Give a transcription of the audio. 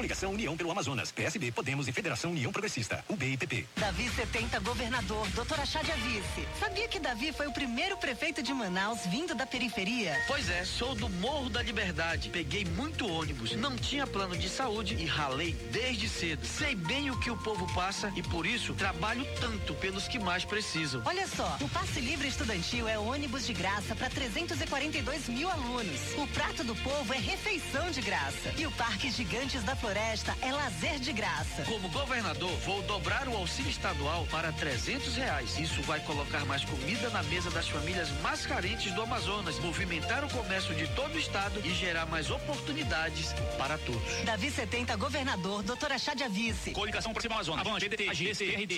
Coligação União pelo Amazonas, PSB, Podemos e Federação União Progressista, UB e PP. Davi 70, governador, doutor Achade Avice. Sabia que Davi foi o primeiro prefeito de Manaus vindo da periferia? Pois é, sou do Morro da Liberdade. Peguei muito ônibus, não tinha plano de saúde e ralei desde cedo. Sei bem o que o povo passa e por isso trabalho tanto pelos que mais precisam. Olha só, o Passe Livre Estudantil é ônibus de graça para 342 mil alunos. O Prato do Povo é refeição de graça. E o Parque Gigantes da Floresta é lazer de graça. Como governador, vou dobrar o auxílio estadual para R$300. Isso vai colocar mais comida na mesa das famílias mais carentes do Amazonas, movimentar o comércio de todo o estado e gerar mais oportunidades para todos. Davi 70, governador, doutor Achade Avice. Coligação Próxima Amazonas, Avante, PDT, AGC, RD.